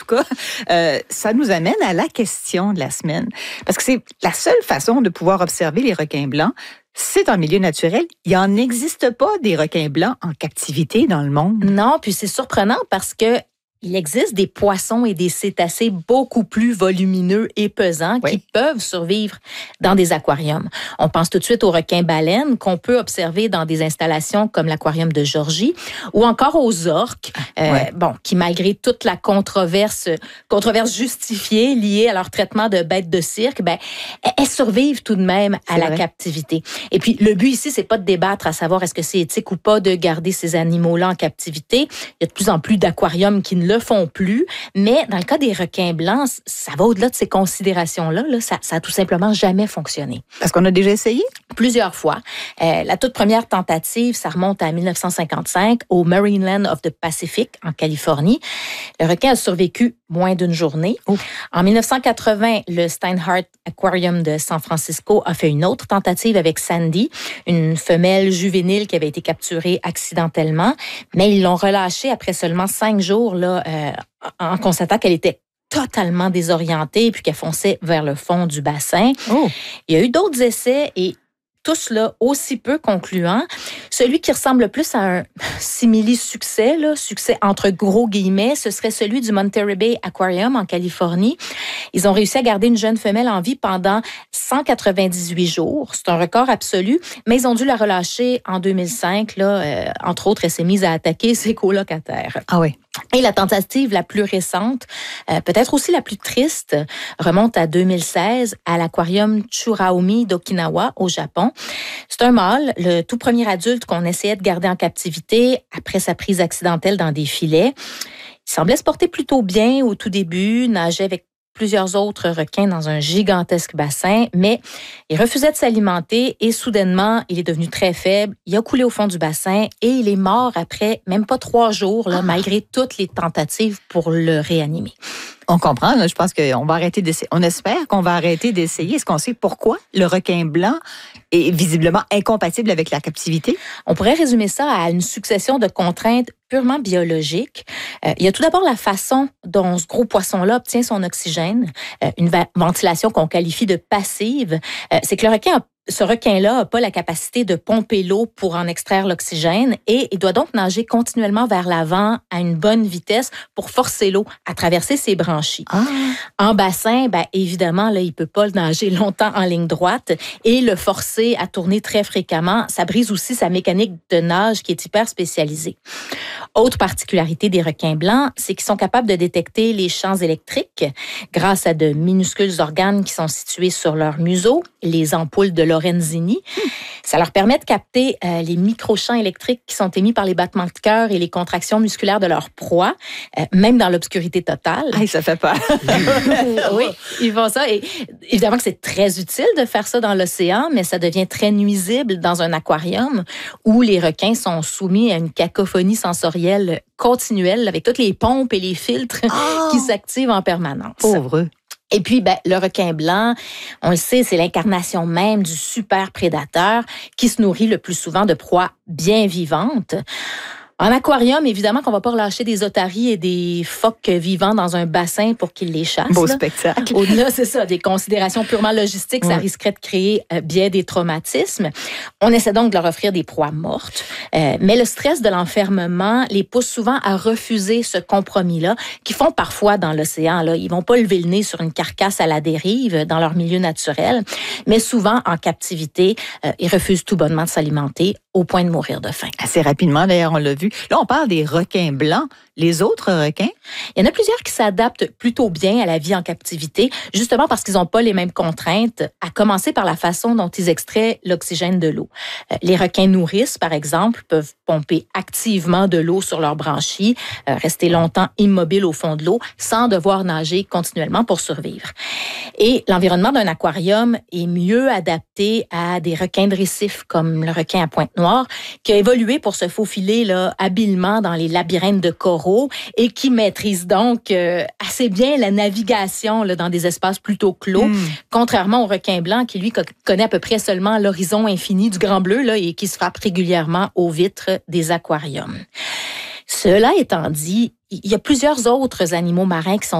cas, ça nous amène à la question de la semaine. Parce que c'est la seule façon de pouvoir observer les requins blancs. C'est en milieu naturel. Il n'en existe pas des requins blancs en captivité dans le monde. Non, puis c'est surprenant parce que il existe des poissons et des cétacés beaucoup plus volumineux et pesants qui peuvent survivre dans des aquariums. On pense tout de suite aux requins-baleines qu'on peut observer dans des installations comme l'aquarium de Georgie ou encore aux orques, qui malgré toute la controverse justifiée liée à leur traitement de bêtes de cirque, elles survivent tout de même à la captivité. Et puis le but ici, c'est pas de débattre à savoir est-ce que c'est éthique ou pas de garder ces animaux-là en captivité. Il y a de plus en plus d'aquariums qui ne le font plus, mais dans le cas des requins blancs, ça va au-delà de ces considérations-là. Ça a tout simplement jamais fonctionné. Parce qu'on a déjà essayé? Plusieurs fois. La toute première tentative, ça remonte à 1955 au Marineland of the Pacific en Californie. Le requin a survécu moins d'une journée. En 1980, le Steinhardt Aquarium de San Francisco a fait une autre tentative avec Sandy, une femelle juvénile qui avait été capturée accidentellement, mais ils l'ont relâchée après seulement 5 jours en constatant qu'elle était totalement désorientée puis qu'elle fonçait vers le fond du bassin. Il y a eu d'autres essais et tous là aussi peu concluants. Celui qui ressemble le plus à un simili-succès, succès entre gros guillemets, ce serait celui du Monterey Bay Aquarium en Californie. Ils ont réussi à garder une jeune femelle en vie pendant 198 jours. C'est un record absolu, mais ils ont dû la relâcher en 2005. Entre autres, elle s'est mise à attaquer ses colocataires. Ah oui. Et la tentative la plus récente, peut-être aussi la plus triste, remonte à 2016 à l'aquarium Churaomi d'Okinawa au Japon. C'est un mâle, le tout premier adulte qu'on essayait de garder en captivité après sa prise accidentelle dans des filets. Il semblait se porter plutôt bien au tout début, nageait avec plusieurs autres requins dans un gigantesque bassin, mais il refusait de s'alimenter et soudainement, il est devenu très faible. Il a coulé au fond du bassin et il est mort après même pas 3 jours, malgré toutes les tentatives pour le réanimer. On comprend, je pense qu'on va arrêter d'essayer. On espère qu'on va arrêter d'essayer. Est-ce qu'on sait pourquoi le requin blanc est visiblement incompatible avec la captivité? On pourrait résumer ça à une succession de contraintes purement biologiques. Il y a tout d'abord la façon dont ce gros poisson-là obtient son oxygène, une ventilation qu'on qualifie de passive. C'est que ce requin-là n'a pas la capacité de pomper l'eau pour en extraire l'oxygène et il doit donc nager continuellement vers l'avant à une bonne vitesse pour forcer l'eau à traverser ses branchies. En bassin, évidemment, là, il ne peut pas nager longtemps en ligne droite et le forcer à tourner très fréquemment, ça brise aussi sa mécanique de nage qui est hyper spécialisée. Autre particularité des requins blancs, c'est qu'ils sont capables de détecter les champs électriques grâce à de minuscules organes qui sont situés sur leur museau, les ampoules de Lorenzini. Ça leur permet de capter les microchamps électriques qui sont émis par les battements de cœur et les contractions musculaires de leur proie, même dans l'obscurité totale. Ça fait peur. Oui, ils font ça. Et évidemment que c'est très utile de faire ça dans l'océan, mais ça devient très nuisible dans un aquarium où les requins sont soumis à une cacophonie sensorielle continuelle avec toutes les pompes et les filtres qui s'activent en permanence. Pauvre. Et puis, le requin blanc, on le sait, c'est l'incarnation même du super prédateur qui se nourrit le plus souvent de proies bien vivantes. En aquarium, évidemment qu'on va pas relâcher des otaries et des phoques vivants dans un bassin pour qu'ils les chassent. Beau spectacle. Au-delà, c'est ça, des considérations purement logistiques, ça risquerait de créer bien des traumatismes. On essaie donc de leur offrir des proies mortes, mais le stress de l'enfermement les pousse souvent à refuser ce compromis-là, qu'ils font parfois dans l'océan. Là, ils vont pas lever le nez sur une carcasse à la dérive dans leur milieu naturel, mais souvent en captivité, ils refusent tout bonnement de s'alimenter au point de mourir de faim. Assez rapidement, d'ailleurs, on l'a vu. Là, on parle des requins blancs. Les autres requins? Il y en a plusieurs qui s'adaptent plutôt bien à la vie en captivité, justement parce qu'ils n'ont pas les mêmes contraintes, à commencer par la façon dont ils extraient l'oxygène de l'eau. Les requins nourrices, par exemple, peuvent pomper activement de l'eau sur leurs branchies, rester longtemps immobiles au fond de l'eau, sans devoir nager continuellement pour survivre. Et l'environnement d'un aquarium est mieux adapté à des requins de récif, comme le requin à pointe noire, qui a évolué pour se faufiler habilement dans les labyrinthes de coraux et qui maîtrise donc assez bien la navigation dans des espaces plutôt clos, contrairement au requin blanc qui, lui, connaît à peu près seulement l'horizon infini du grand bleu et qui se frappe régulièrement aux vitres des aquariums. Cela étant dit, il y a plusieurs autres animaux marins qui sont